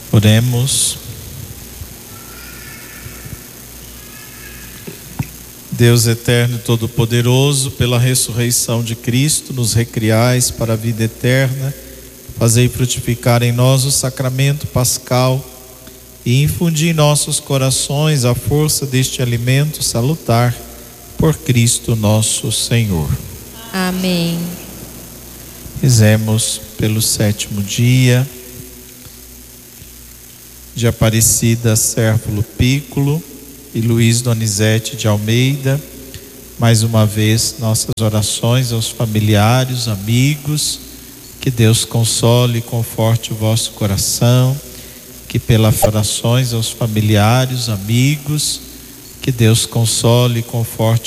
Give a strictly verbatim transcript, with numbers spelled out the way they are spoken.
Oremos. Deus eterno e todo-poderoso, pela ressurreição de Cristo, nos recriais para a vida eterna, fazei frutificar em nós o sacramento pascal e infundir em nossos corações a força deste alimento salutar, por Cristo nosso Senhor. Amém. Rezemos pelo sétimo dia de Aparecida Sérvulo Pículo e Luiz Donizete de Almeida. Mais uma vez nossas orações aos familiares, amigos. Que Deus console e conforte o vosso coração, que pelas orações aos familiares, amigos, que Deus console e conforte